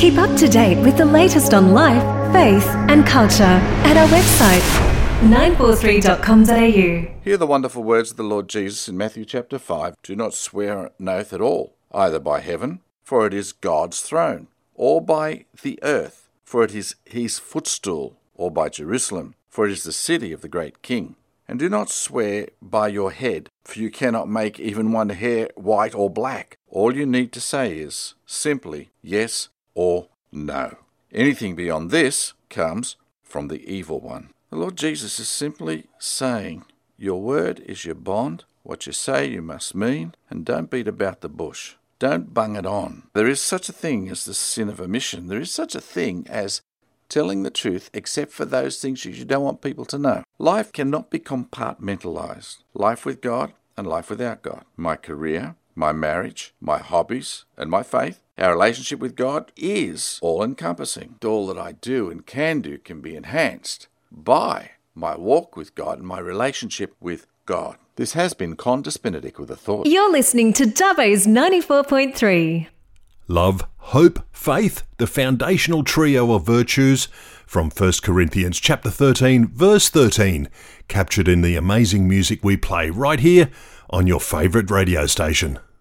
Keep up to date with the latest on life, faith and culture at our website 943.com.au. Hear the wonderful words of the Lord Jesus in Matthew chapter 5. Do not swear an oath at all, either by heaven, for it is God's throne, or by the earth, for it is his footstool, or by Jerusalem, for it is the city of the great King. And do not swear by your head, for you cannot make even one hair white or black. All you need to say is simply yes or no. Anything beyond this comes from the evil one. The Lord Jesus is simply saying, your word is your bond. What you say you must mean, and don't beat about the bush. Don't bung it on. There is such a thing as the sin of omission. There is such a thing as telling the truth except for those things you don't want people to know. Life cannot be compartmentalized. Life with God and life without God. My career, my marriage, my hobbies, and my faith. Our relationship with God is all-encompassing. All that I do and can do can be enhanced by my walk with God and my relationship with God. This has been Qantas Benedict with a thought. You're listening to Dubbo's 94.3. Love, hope, faith, the foundational trio of virtues from 1 Corinthians chapter 13, verse 13, captured in the amazing music we play right here on your favourite radio station.